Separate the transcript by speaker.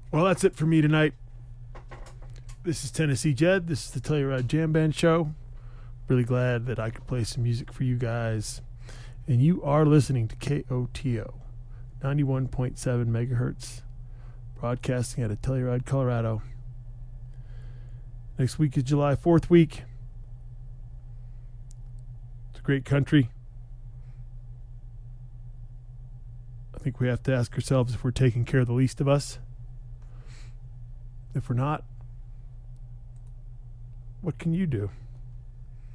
Speaker 1: Well, that's it for me tonight. This is Tennessee Jed. This is the Telluride Jam Band Show. Really glad that I could play some music for you guys. And you are listening to KOTO 91.7 megahertz, broadcasting out of Telluride, Colorado. Next week is July 4th week. It's a great country. I think we have to ask ourselves if we're taking care of the least of us. If we're not, what can you do?